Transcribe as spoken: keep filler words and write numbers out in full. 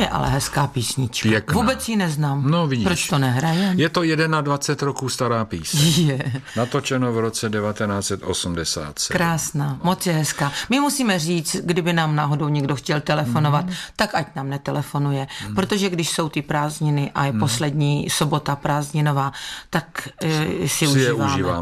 je ale hezká písnička. Pěkná. Vůbec ji neznám. No vidíš. Proč to nehraje? Je to dvacet jedna roků stará píseň. Je. Natočeno v roce devatenáct set osmdesát sedm. Krásná, moc je hezká. My musíme říct, kdyby nám náhodou někdo chtěl telefonovat, mm. tak ať nám netelefonuje, mm. protože když jsou ty prázdniny a je mm. poslední sobota prázdninová, tak e, si, si užíváme.